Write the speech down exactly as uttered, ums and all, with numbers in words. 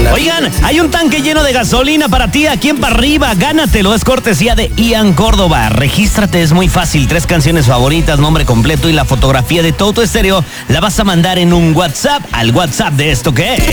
Oigan, hay un tanque lleno de gasolina para ti aquí en Para Arriba. Gánatelo, es cortesía de Ian Córdoba. Regístrate, es muy fácil. Tres canciones favoritas, nombre completo y la fotografía de tu auto estéreo la vas a mandar en un WhatsApp al WhatsApp de esto que es.